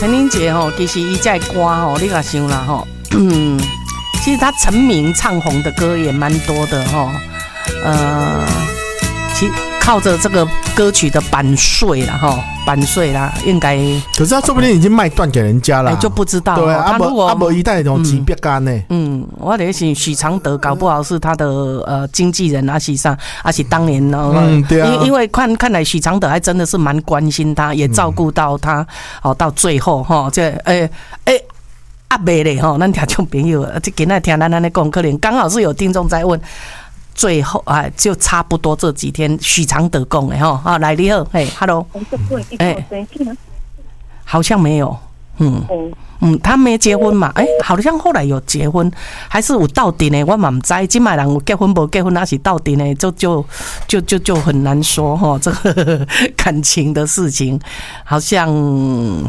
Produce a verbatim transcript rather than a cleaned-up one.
陈琳姐吼，其实伊这歌吼，你甲想啦吼，嗯，其实她成名唱红的歌也蛮多的吼，呃，其靠着这个歌曲的版税啦吼，版税啦，应该。 可是他说不定已经卖断给人家了， 哎，就不知道。 对啊， 他如果阿伯一代那种级别干呢。 嗯，我得是许常德，搞不好是他的呃经纪人啊，是上，而且当年呢， 嗯，对啊， 因因为看看来许常德还真的是蛮关心他，也照顾到他，哦，到最后哈，这诶诶。阿伯嘞吼，咱听众朋友，这今仔听咱咱咧讲，可能刚好是有听众在问，最后啊，就差不多这几天许常德讲的吼，啊，来你好，嘿 ，hello， 哎，好像没有，嗯嗯，他没结婚嘛，哎、欸，好像后来有结婚，还是有到底呢？我嘛不知，今摆人有结婚无结婚，那是到底呢？就就就就就很难说哈，这个感情的事情，好像